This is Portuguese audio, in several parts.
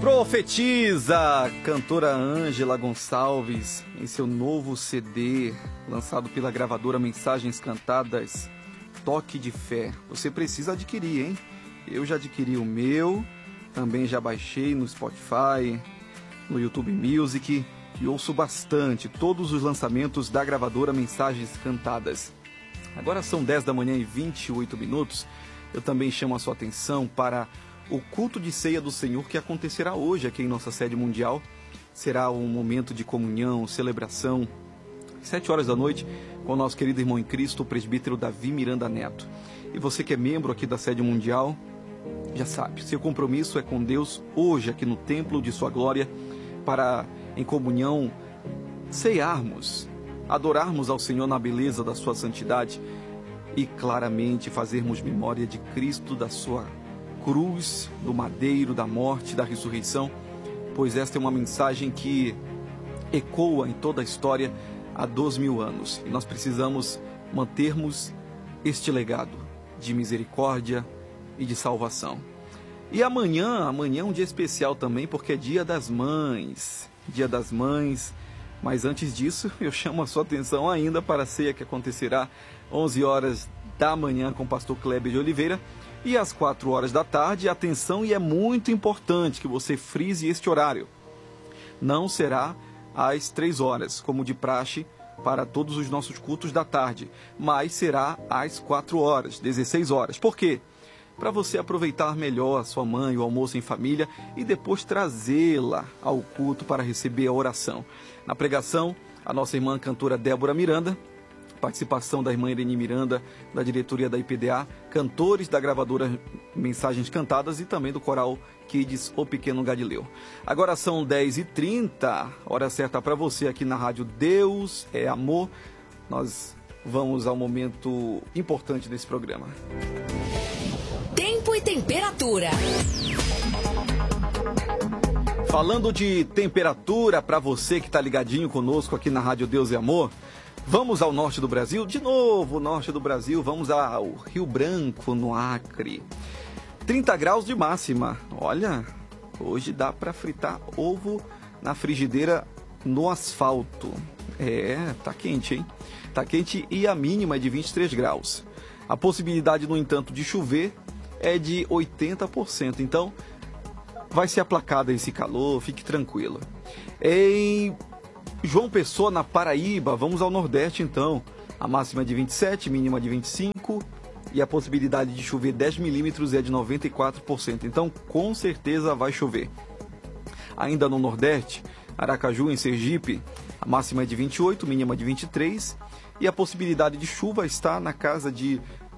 Profetiza, cantora Ângela Gonçalves, em seu novo CD, lançado pela gravadora Mensagens Cantadas, Toque de Fé. Você precisa adquirir, hein? Eu já adquiri o meu, também já baixei no Spotify, no YouTube Music, e ouço bastante todos os lançamentos da gravadora Mensagens Cantadas. Agora são 10 da manhã e 28 minutos. Eu também chamo a sua atenção para o culto de ceia do Senhor que acontecerá hoje aqui em nossa sede mundial. Será um momento de comunhão, celebração, 7 horas da noite, com o nosso querido irmão em Cristo, o presbítero Davi Miranda Neto. E você que é membro aqui da sede mundial, já sabe, seu compromisso é com Deus hoje aqui no templo de sua glória, para em comunhão cearmos, adorarmos ao Senhor na beleza da sua santidade e claramente fazermos memória de Cristo, da sua cruz, do madeiro, da morte, da ressurreição, pois esta é uma mensagem que ecoa em toda a história há 2000 anos. E nós precisamos mantermos este legado de misericórdia e de salvação. E amanhã é um dia especial também, porque é Dia das Mães. Dia das Mães. Mas antes disso, eu chamo a sua atenção ainda para a ceia que acontecerá 11 horas da manhã com o pastor Kleber de Oliveira. E às 4 horas da tarde, atenção, e é muito importante que você frise este horário. Não será às 3 horas, como de praxe para todos os nossos cultos da tarde, mas será às 4 horas, 16 horas. Por quê? Para você aproveitar melhor a sua mãe, o almoço em família e depois trazê-la ao culto para receber a oração. Na pregação, a nossa irmã cantora Débora Miranda, participação da irmã Irene Miranda, da diretoria da IPDA, cantores da gravadora Mensagens Cantadas e também do coral Kids, O Pequeno Galileu. Agora são 10h30, hora certa para você aqui na rádio Deus é Amor. Nós vamos ao momento importante desse programa. Tempo e temperatura. Falando de temperatura, para você que está ligadinho conosco aqui na rádio Deus é Amor, vamos ao norte do Brasil, de novo, norte do Brasil, vamos ao Rio Branco, no Acre. 30 graus de máxima. Olha, hoje dá para fritar ovo na frigideira no asfalto. Tá quente, hein? Tá quente e a mínima é de 23 graus. A possibilidade, no entanto, de chover é de 80%. Então, vai ser aplacado esse calor, fique tranquilo. Em João Pessoa, na Paraíba, vamos ao Nordeste então. A máxima é de 27, mínima de 25 e a possibilidade de chover 10 milímetros é de 94%. Então, com certeza vai chover. Ainda no Nordeste, Aracaju, em Sergipe, a máxima é de 28, mínima de 23 e a possibilidade de chuva está na casa de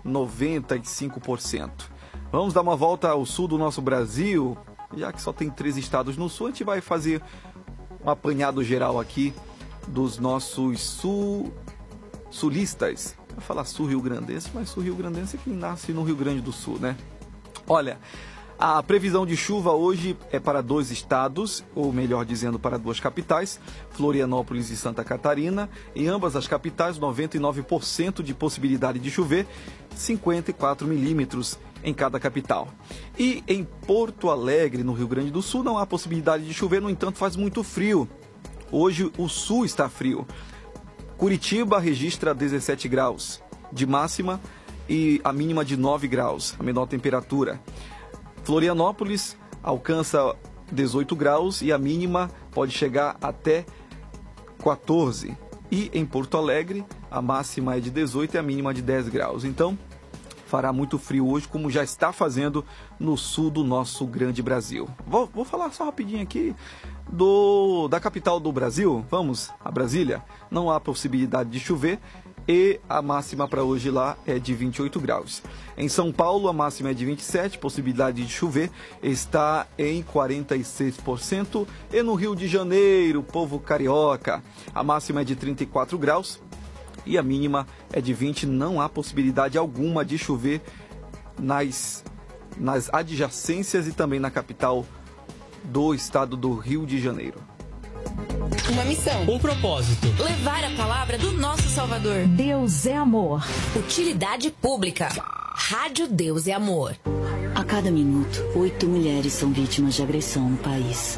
95%. Vamos dar uma volta ao sul do nosso Brasil, já que só tem 3 estados no sul, a gente vai fazer um apanhado geral aqui dos nossos sulistas. Eu vou falar sul-rio-grandense, mas sul-rio-grandense é quem nasce no Rio Grande do Sul, né? Olha, a previsão de chuva hoje é para 2 estados, ou melhor dizendo, para 2 capitais, Florianópolis e Santa Catarina. Em ambas as capitais, 99% de possibilidade de chover, 54 milímetros em cada capital. E em Porto Alegre, no Rio Grande do Sul, não há possibilidade de chover, no entanto, faz muito frio. Hoje o sul está frio. Curitiba registra 17 graus de máxima e a mínima de 9 graus, a menor temperatura. Florianópolis alcança 18 graus e a mínima pode chegar até 14. E em Porto Alegre, a máxima é de 18 e a mínima de 10 graus. Então, fará muito frio hoje, como já está fazendo no sul do nosso grande Brasil. Vou falar só rapidinho aqui da capital do Brasil. Vamos a Brasília. Não há possibilidade de chover e a máxima para hoje lá é de 28 graus. Em São Paulo, a máxima é de 27, possibilidade de chover está em 46%. E no Rio de Janeiro, povo carioca, a máxima é de 34 graus. E a mínima é de 20, não há possibilidade alguma de chover nas adjacências e também na capital do estado do Rio de Janeiro. Uma missão. Um propósito. Levar a palavra do nosso Salvador. Deus é amor. Utilidade pública. Rádio Deus é Amor. A A cada minuto, 8 mulheres são vítimas de agressão no país.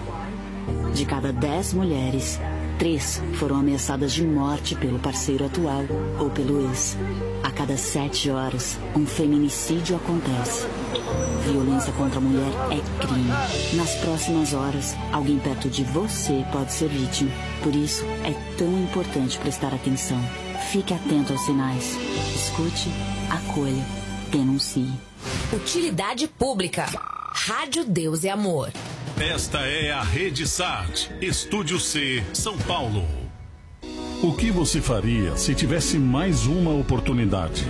De cada 10 mulheres, 3 foram ameaçadas de morte pelo parceiro atual ou pelo ex. A cada 7 horas, um feminicídio acontece. Violência contra a mulher é crime. Nas próximas horas, alguém perto de você pode ser vítima. Por isso, é tão importante prestar atenção. Fique atento aos sinais. Escute, acolha, denuncie. Utilidade pública. Rádio Deus é Amor. Esta é a Rede SAT, Estúdio C, São Paulo. O que você faria se tivesse mais uma oportunidade?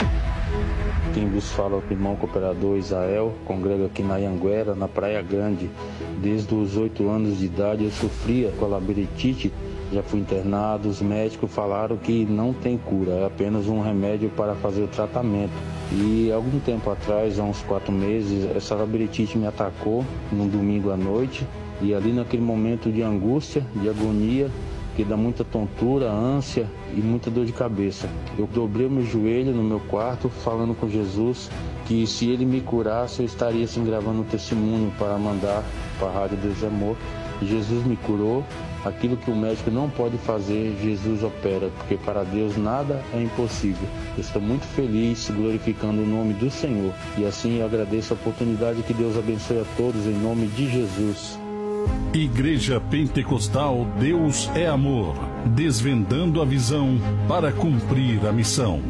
Quem vos fala é o irmão cooperador Isael, congrega aqui na Anhanguera, na Praia Grande. Desde os 8 anos de idade eu sofria com a labirintite, já fui internado, os médicos falaram que não tem cura, é apenas um remédio para fazer o tratamento. E algum tempo atrás, há uns 4 meses, essa labirintite me atacou num domingo à noite, e ali naquele momento de angústia, de agonia, que dá muita tontura, ânsia e muita dor de cabeça. Eu dobrei o meu joelho no meu quarto, falando com Jesus que se Ele me curasse, eu estaria assim, gravando um testemunho para mandar para a Rádio Deus é Amor. Jesus me curou. Aquilo que o médico não pode fazer, Jesus opera, porque para Deus nada é impossível. Eu estou muito feliz, glorificando o nome do Senhor. E assim eu agradeço a oportunidade, que Deus abençoe a todos, em nome de Jesus. Igreja Pentecostal Deus é Amor, desvendando a visão para cumprir a missão.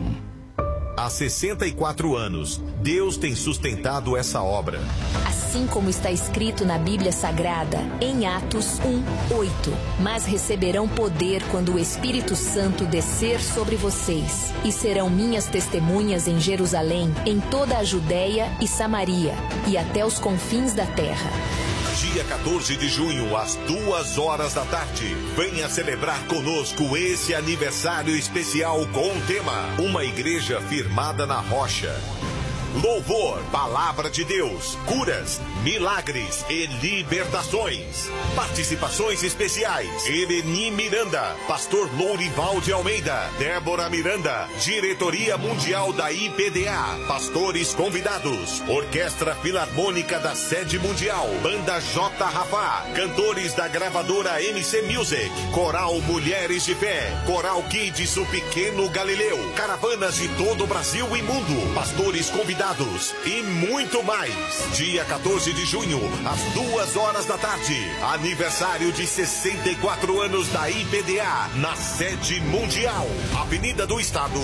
Há 64 anos, Deus tem sustentado essa obra. Assim como está escrito na Bíblia Sagrada, em Atos 1:8. Mas receberão poder quando o Espírito Santo descer sobre vocês, e serão minhas testemunhas em Jerusalém, em toda a Judéia e Samaria, e até os confins da terra. Dia 14 de junho, às 2 horas da tarde. Venha celebrar conosco esse aniversário especial com o tema Uma Igreja Firmada na Rocha. Louvor, palavra de Deus, curas, milagres e libertações. Participações especiais: Eleni Miranda, Pastor Lourival de Almeida, Débora Miranda, Diretoria Mundial da IPDA, pastores convidados, Orquestra Filarmônica da Sede Mundial, Banda J. Rafá, cantores da gravadora MC Music, Coral Mulheres de Fé, Coral Kids O Pequeno Galileu, caravanas de todo o Brasil e mundo, pastores convidados e muito mais. Dia 14 de junho, às 2 horas da tarde, aniversário de 64 anos da IPDA, na Sede Mundial, Avenida do Estado,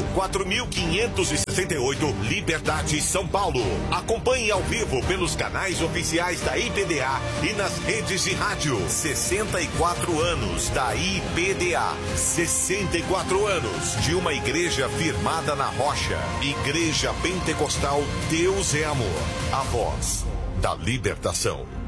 4568, Liberdade, São Paulo. Acompanhe ao vivo pelos canais oficiais da IPDA e nas redes de rádio. 64 anos da IPDA, 64 anos de uma igreja firmada na rocha. Igreja Pentecostal Deus é Amor, a voz da libertação.